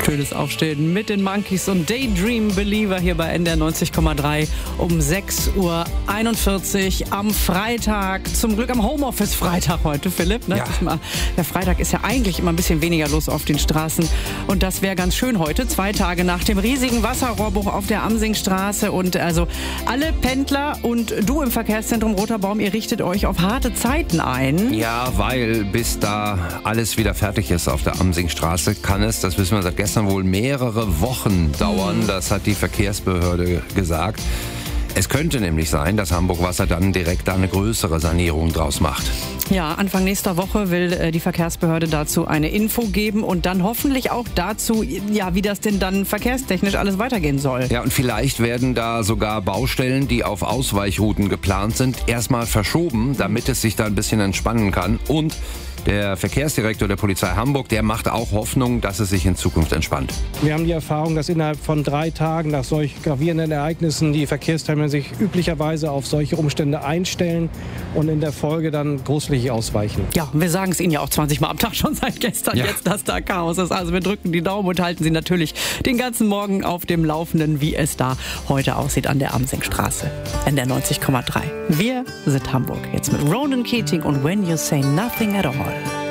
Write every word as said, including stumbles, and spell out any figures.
Schönes Aufstehen mit den Monkeys und Daydream Believer hier bei N D R neunzig Komma drei um sechs Uhr einundvierzig am Freitag. Zum Glück am Homeoffice-Freitag heute, Philipp. Ne? Ja. Mal, der Freitag ist ja eigentlich immer ein bisschen weniger los auf den Straßen. Und das wäre ganz schön heute, zwei Tage nach dem riesigen Wasserrohrbruch auf der Amsingstraße. Und also alle Pendler und du im Verkehrszentrum Roter Baum, ihr richtet euch auf harte Zeiten ein. Ja, weil bis da alles wieder fertig ist auf der Amsingstraße, kann es, das wissen wir seit gestern, wohl mehrere Wochen dauern. Mhm. Das hat die Verkehrsbehörde gesagt. Es könnte nämlich sein, dass Hamburg Wasser dann direkt da eine größere Sanierung draus macht. Ja, Anfang nächster Woche will äh, die Verkehrsbehörde dazu eine Info geben und dann hoffentlich auch dazu, ja, wie das denn dann verkehrstechnisch alles weitergehen soll. Ja, und vielleicht werden da sogar Baustellen, die auf Ausweichrouten geplant sind, erstmal verschoben, damit es sich da ein bisschen entspannen kann. Und der Verkehrsdirektor der Polizei Hamburg, der macht auch Hoffnung, dass es sich in Zukunft entspannt. Wir haben die Erfahrung, dass innerhalb von drei Tagen nach solch gravierenden Ereignissen die Verkehrsteilnehmer sich üblicherweise auf solche Umstände einstellen und in der Folge dann großflächig ausweichen. Ja, wir sagen es Ihnen ja auch zwanzig Mal am Tag schon seit gestern, ja. Jetzt, dass da Chaos ist. Also wir drücken die Daumen und halten Sie natürlich den ganzen Morgen auf dem Laufenden, wie es da heute aussieht an der Amsingstraße. N D R neunzig Komma drei. Wir sind Hamburg. Jetzt mit Ronan Keating und When You Say Nothing at All.